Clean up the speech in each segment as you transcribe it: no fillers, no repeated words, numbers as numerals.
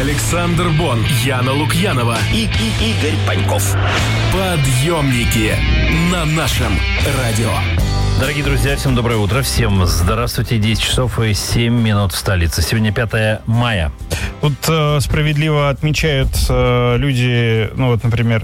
Александр Бон, Яна Лукьянова и Игорь Паньков. Подъемники на нашем радио. Дорогие друзья, всем доброе утро. Всем здравствуйте. 10 часов и 7 минут в столице. Сегодня 5 мая. Тут справедливо отмечают люди, ну вот, например,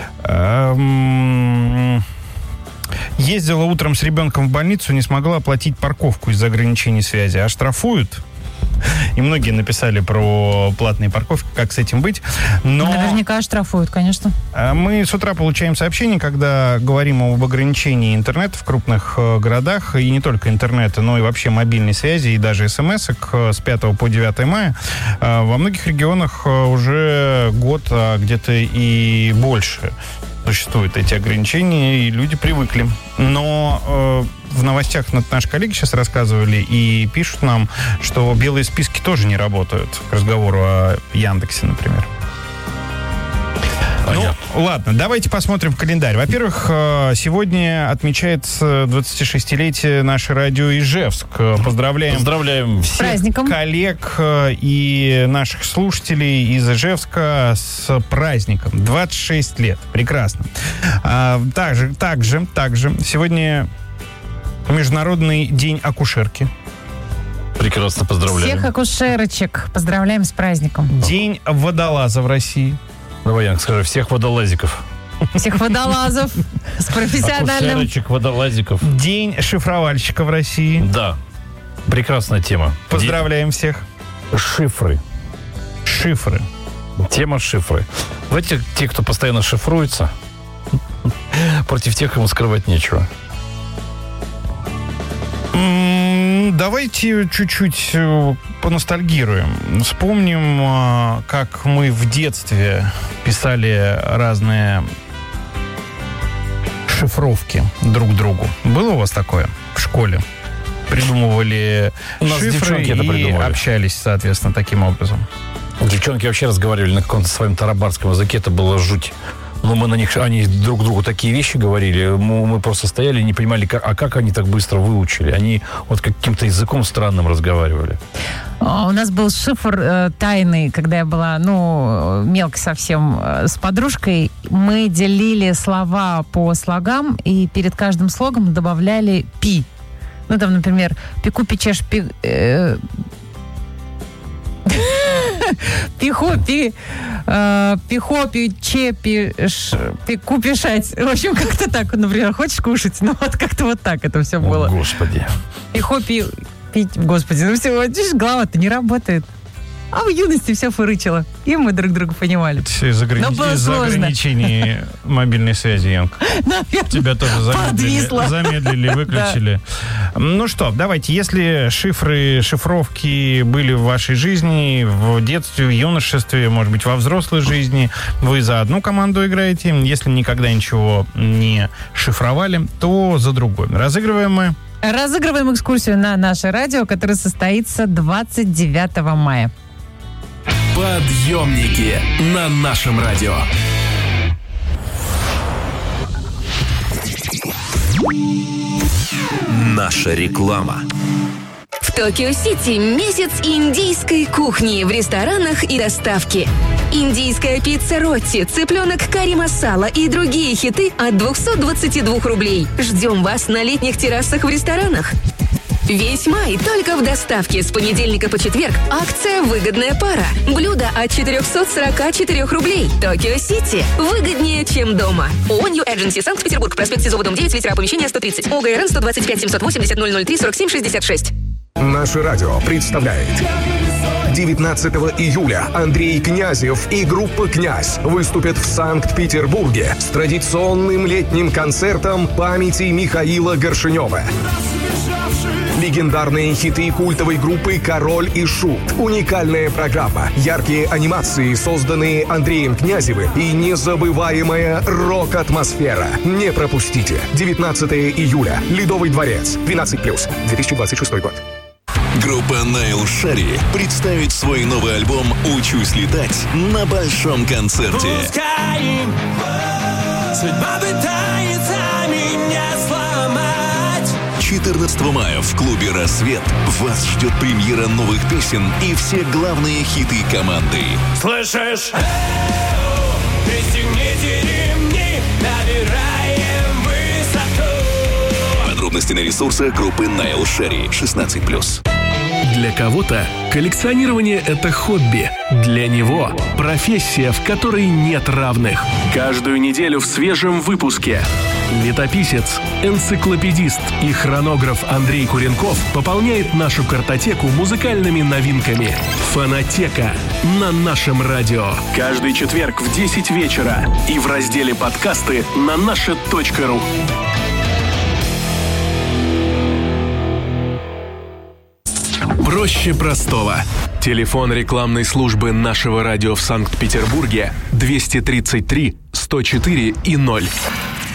ездила утром с ребенком в больницу, не смогла оплатить парковку из-за ограничений связи. А штрафуют? И многие написали про платные парковки, как с этим быть. Но наверняка штрафуют, конечно. Мы с утра получаем сообщения, когда говорим об ограничении интернета в крупных городах, и не только интернета, но и вообще мобильной связи, и даже смс-ок с 5 по 9 мая. Во многих регионах уже год, а где-то и больше существуют эти ограничения, и люди привыкли. Но в новостях наши коллеги сейчас рассказывали и пишут нам, что белые списки тоже не работают, к разговору о Яндексе, например. Понятно. Ну, ладно, давайте посмотрим в календарь. Во-первых, сегодня отмечается 26-летие наше радио Ижевск. Поздравляем всех праздником. Коллег и наших слушателей из Ижевска с праздником. 26 лет. Прекрасно. Также сегодня Международный день акушерки. Прекрасно, поздравляем. Всех акушерочек поздравляем с праздником. День водолаза в России. Давай, Янка, скажи, всех водолазиков. Всех водолазов с профессиональным... Акушерочек, водолазиков. День шифровальщика в России. Да, прекрасная тема. Поздравляем всех. Шифры. Тема шифры. Знаете, те, кто постоянно шифруется, против тех, кому скрывать нечего. Давайте чуть-чуть поностальгируем. Вспомним, как мы в детстве писали разные шифровки друг другу. Было у вас такое в школе? Придумывали шифры и общались, соответственно, таким образом. Девчонки вообще разговаривали на каком-то своем тарабарском языке. Это было жуть. Но мы на них, они друг другу такие вещи говорили, мы просто стояли и не понимали, как они так быстро выучили. Они вот каким-то языком странным разговаривали. У нас был шифр тайный, когда я была, мелко совсем, с подружкой. Мы делили слова по слогам и перед каждым слогом добавляли «пи». Ну, там, например, «пеку, печешь, пихопи, чепи, пеку, пишать». В общем, как-то так. Например, хочешь кушать? Ну, вот как-то вот так это все было. О, Господи. Пихопи, пить, Господи. Ну, все, видишь, голова-то не работает. А в юности все фырычило. И мы друг друга понимали. Все из-за ограничений мобильной связи, Янка. Тебя тоже замедлили, выключили. Ну что, давайте, если шифровки были в вашей жизни, в детстве, в юношестве, может быть, во взрослой жизни, вы за одну команду играете. Если никогда ничего не шифровали, то за другой. Разыгрываем экскурсию на наше радио, которая состоится 29 мая. Подъемники на нашем радио. Наша реклама. В Токио-Сити месяц индийской кухни в ресторанах и доставке. Индийская пицца Ротти, цыпленок карри масала и другие хиты от 222 рублей. Ждем вас на летних террасах в ресторанах. Весь май только в доставке с понедельника по четверг. Акция «Выгодная пара». Блюдо от 444 рублей. Токио-Сити. Выгоднее, чем дома. ООО «Нью Эдженси», Санкт-Петербург, проспект Сизова, дом 9, литера, помещение 130. ОГРН 125-780-003-47-66. Наше радио представляет 19 июля Андрей Князев и группа «Князь» выступят в Санкт-Петербурге с традиционным летним концертом памяти Михаила Горшенева. Легендарные хиты культовой группы «Король и Шут». Уникальная программа, яркие анимации, созданные Андреем Князевым, и незабываемая рок-атмосфера. Не пропустите. 19 июля. Ледовый дворец. 12+. 2026 год. Группа Найл Шарри представит свой новый альбом «Учусь летать» на большом концерте. Судьба пытается меня сломать. 14 мая в клубе «Рассвет» вас ждет премьера новых песен и все главные хиты команды. Слышишь? Пристегните ремни, набираем высоту. Подробности на ресурсах группы Nile Sherry 16+. Для кого-то коллекционирование – это хобби. Для него – профессия, в которой нет равных. Каждую неделю в свежем выпуске летописец, энциклопедист и хронограф Андрей Куренков пополняет нашу картотеку музыкальными новинками. «Фонотека» на нашем радио. Каждый четверг в 10 вечера и в разделе «Подкасты» на наше.ру. Проще простого. Телефон рекламной службы нашего радио в Санкт-Петербурге 233 104 и 0.